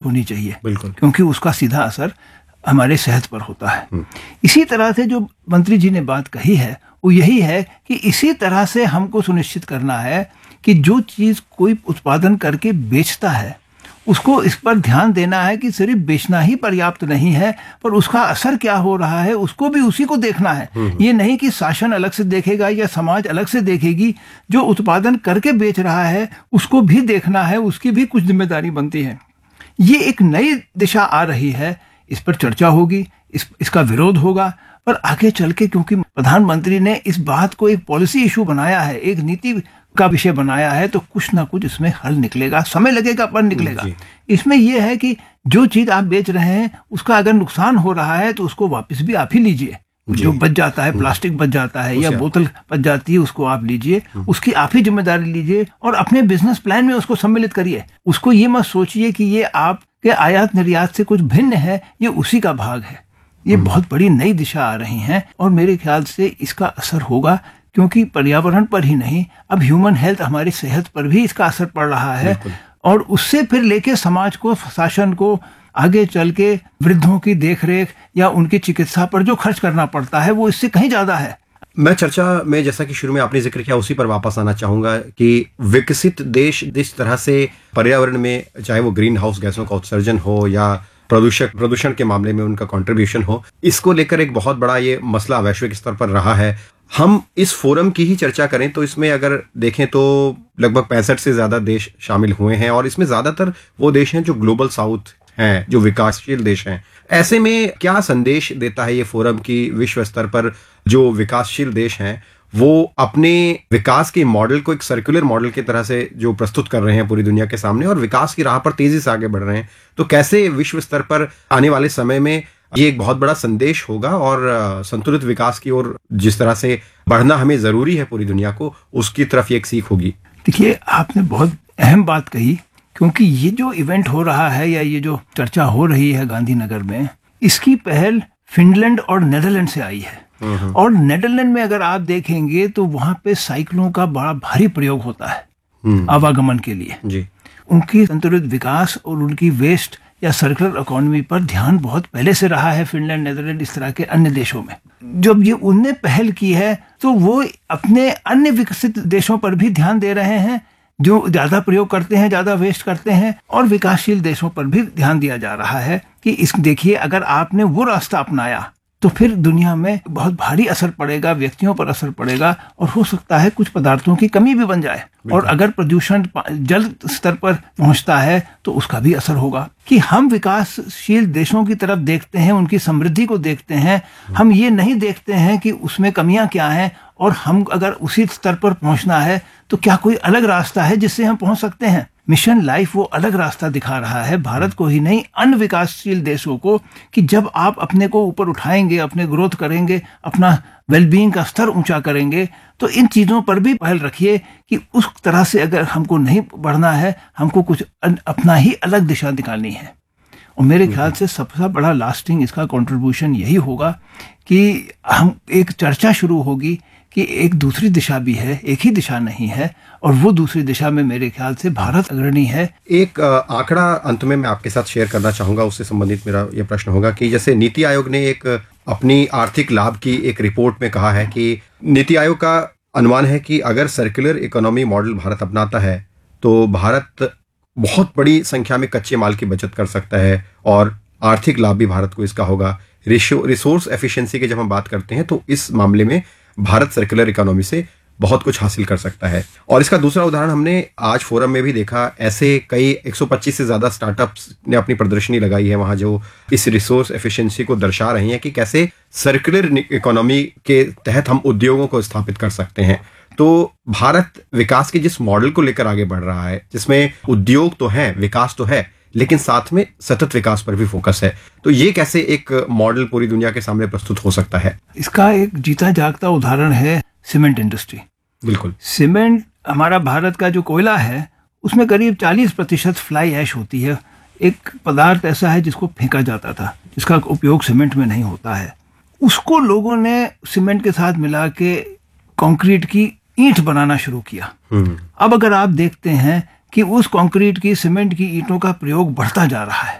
होनी चाहिए, बिल्कुल, क्योंकि उसका सीधा असर हमारे सेहत पर होता है। इसी तरह से जो मंत्री जी ने बात कही है वो यही है कि इसी तरह से हमको सुनिश्चित करना है कि जो चीज़ कोई उत्पादन करके बेचता है उसको इस पर ध्यान देना है कि सिर्फ बेचना ही पर्याप्त नहीं है, पर उसका असर क्या हो रहा है उसको भी उसी को देखना है। ये नहीं कि शासन अलग से देखेगा या समाज अलग से देखेगी, जो उत्पादन करके बेच रहा है उसको भी देखना है, उसकी भी कुछ जिम्मेदारी बनती है। ये एक नई दिशा आ रही है, इस पर चर्चा होगी, इसका विरोध होगा, पर आगे चल के क्योंकि प्रधानमंत्री ने इस बात को एक पॉलिसी इशू बनाया है, एक नीति का विषय बनाया है, तो कुछ ना कुछ इसमें हल निकलेगा, समय लगेगा पर निकलेगा। इसमें यह है कि जो चीज आप बेच रहे हैं उसका अगर नुकसान हो रहा है तो उसको वापस भी आप ही लीजिए। जो बच जाता है, प्लास्टिक बच जाता है या बोतल बच जाती है, उसको आप लीजिए, उसकी आप ही जिम्मेदारी लीजिए और अपने बिजनेस प्लान में उसको सम्मिलित करिए। उसको ये मत सोचिए कि ये आपके आयात निर्यात से कुछ भिन्न है, ये उसी का भाग है। ये बहुत बड़ी नई दिशा आ रही है और मेरे ख्याल से इसका असर होगा, क्योंकि पर्यावरण पर ही नहीं, अब ह्यूमन हेल्थ, हमारी सेहत पर भी इसका असर पड़ रहा है। और उससे फिर लेके समाज को, शासन को आगे चल के वृद्धों की देखरेख या उनकी चिकित्सा पर जो खर्च करना पड़ता है वो इससे कहीं ज्यादा है। मैं चर्चा में, जैसा कि शुरू में आपने जिक्र किया, उसी पर वापस आना चाहूंगा कि विकसित देश जिस तरह से पर्यावरण में, चाहे वो ग्रीन हाउस गैसों का उत्सर्जन हो या प्रदूषण के मामले में उनका कंट्रीब्यूशन हो, इसको लेकर एक बहुत बड़ा ये मसला वैश्विक स्तर पर रहा है। हम इस फोरम की ही चर्चा करें तो इसमें अगर देखें तो लगभग 65 से ज्यादा देश शामिल हुए हैं और इसमें ज्यादातर वो देश हैं जो ग्लोबल साउथ हैं, जो विकासशील देश हैं। ऐसे में क्या संदेश देता है ये फोरम की विश्व स्तर पर जो विकासशील देश हैं वो अपने विकास के मॉडल को एक सर्कुलर मॉडल की तरह से जो प्रस्तुत कर रहे हैं पूरी दुनिया के सामने और विकास की राह पर तेजी से आगे बढ़ रहे हैं, तो कैसे विश्व स्तर पर आने वाले समय में ये एक बहुत बड़ा संदेश होगा और संतुलित विकास की ओर जिस तरह से बढ़ना हमें जरूरी है पूरी दुनिया को, उसकी तरफ ये एक सीख होगी। देखिए, आपने बहुत अहम बात कही, क्योंकि ये जो इवेंट हो रहा है या ये जो चर्चा हो रही है गांधीनगर में, इसकी पहल फिनलैंड और नेदरलैंड से आई है। और नेदरलैंड में अगर आप देखेंगे तो वहां पे साइकिलों का बड़ा भारी प्रयोग होता है आवागमन के लिए जी। उनकी संतुलित विकास और उनकी वेस्ट या सर्कुलर इकोनॉमी पर ध्यान बहुत पहले से रहा है फिनलैंड, नेदरलैंड, इस तरह के अन्य देशों में। जब ये उनने पहल की है तो वो अपने अन्य विकसित देशों पर भी ध्यान दे रहे हैं जो ज्यादा प्रयोग करते हैं, ज्यादा वेस्ट करते हैं, और विकासशील देशों पर भी ध्यान दिया जा रहा है कि इस देखिए, अगर आपने वो रास्ता अपनाया तो फिर दुनिया में बहुत भारी असर पड़ेगा, व्यक्तियों पर असर पड़ेगा और हो सकता है कुछ पदार्थों की कमी भी बन जाए। और अगर प्रदूषण जल स्तर पर पहुंचता है तो उसका भी असर होगा। कि हम विकासशील देशों की तरफ देखते हैं, उनकी समृद्धि को देखते हैं, हम ये नहीं देखते हैं कि उसमें कमियां क्या हैं, और हम अगर उसी स्तर पर पहुंचना है तो क्या कोई अलग रास्ता है जिससे हम पहुंच सकते हैं। मिशन लाइफ वो अलग रास्ता दिखा रहा है भारत को ही नहीं, अन्य विकासशील देशों को, कि जब आप अपने को ऊपर उठाएंगे, अपने ग्रोथ करेंगे, अपना वेलबीइंग का स्तर ऊंचा करेंगे, तो इन चीजों पर भी पहल रखिए कि उस तरह से अगर हमको नहीं बढ़ना है, हमको कुछ अपना ही अलग दिशा निकालनी है। और मेरे ख्याल से सबसे बड़ा लास्टिंग इसका कंट्रीब्यूशन यही होगा कि हम एक चर्चा शुरू होगी कि एक दूसरी दिशा भी है, एक ही दिशा नहीं है, और वो दूसरी दिशा में मेरे ख्याल से भारत अग्रणी है। एक आंकड़ा अंत में मैं आपके साथ शेयर करना चाहूंगा, उससे संबंधित मेरा ये प्रश्न होगा कि जैसे नीति आयोग ने एक अपनी आर्थिक लाभ की एक रिपोर्ट में कहा है कि नीति आयोग का अनुमान है कि अगर सर्कुलर इकोनॉमी मॉडल भारत अपनाता है तो भारत बहुत बड़ी संख्या में कच्चे माल की बचत कर सकता है और आर्थिक लाभ भी भारत को इसका होगा। रिसोर्स एफिशिएंसी की जब हम बात करते हैं तो इस मामले में भारत सर्कुलर इकोनॉमी से बहुत कुछ हासिल कर सकता है। और इसका दूसरा उदाहरण हमने आज फोरम में भी देखा, ऐसे कई 125 से ज्यादा स्टार्टअप्स ने अपनी प्रदर्शनी लगाई है वहां, जो इस रिसोर्स एफिशिएंसी को दर्शा रही हैं कि कैसे सर्कुलर इकोनॉमी के तहत हम उद्योगों को स्थापित कर सकते हैं। तो भारत विकास के जिस मॉडल को लेकर आगे बढ़ रहा है, जिसमें उद्योग तो है, विकास तो है, लेकिन साथ में सतत विकास पर भी फोकस है, तो ये कैसे एक मॉडल पूरी दुनिया के सामने प्रस्तुत हो सकता है? इसका एक जीता जागता उदाहरण है सीमेंट इंडस्ट्री। बिल्कुल, सीमेंट, हमारा भारत का जो कोयला है उसमें करीब 40% फ्लाई ऐश होती है। एक पदार्थ ऐसा है जिसको फेंका जाता था, जिसका उपयोग सीमेंट में नहीं होता है। उसको लोगों ने सीमेंट के साथ मिला के कंक्रीट की ईंट बनाना शुरू किया। अब अगर आप देखते हैं कि उस कंक्रीट की, सीमेंट की ईंटों का प्रयोग बढ़ता जा रहा है,